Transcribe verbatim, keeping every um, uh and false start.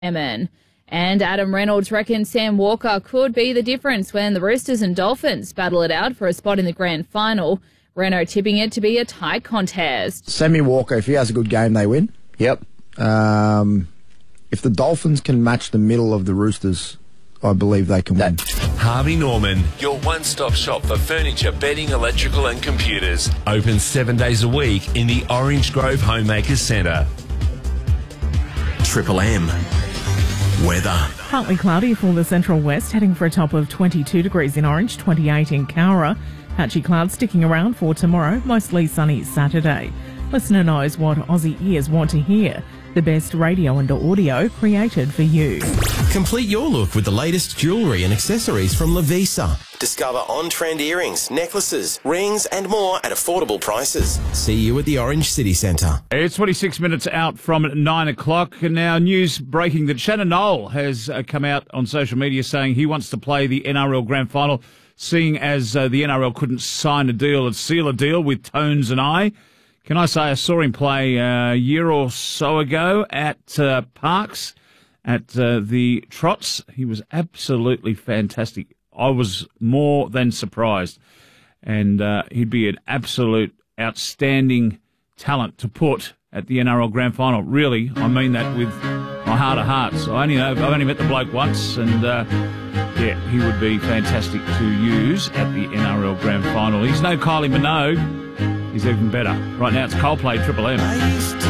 Emin. And Adam Reynolds reckons Sam Walker could be the difference when the Roosters and Dolphins battle it out for a spot in the grand final. Reno tipping it to be a tight contest. Sammy Walker, if he has a good game, they win. Yep. Um, if the Dolphins can match the middle of the Roosters, I believe they can win. Harvey Norman, your one-stop shop for furniture, bedding, electrical and computers. Open seven days a week in the Orange Grove Homemakers Centre. Triple M. Weather. Partly cloudy for the central west, heading for a top of twenty-two degrees in Orange, twenty-eight in Cowra. Patchy clouds sticking around for tomorrow, mostly sunny Saturday. Listener knows what Aussie ears want to hear. The best radio and audio created for you. Complete your look with the latest jewellery and accessories from Lavisa. Discover on-trend earrings, necklaces, rings and more at affordable prices. See you at the Orange City Centre. It's twenty-six minutes out from nine o'clock. And now news breaking that Shannon Knoll has uh, come out on social media saying he wants to play the N R L Grand Final, seeing as uh, the N R L couldn't sign a deal and seal a deal with Tones and I. Can I say I saw him play uh, a year or so ago at uh, Parks, at uh, the Trots. He was absolutely fantastic. I was more than surprised. And uh, he'd be an absolute outstanding talent to put at the N R L Grand Final. Really, I mean that with my heart of hearts. I only know, I've only met the bloke once, and uh, yeah, he would be fantastic to use at the N R L Grand Final. He's no Kylie Minogue. He's even better. Right now it's Coldplay Triple M.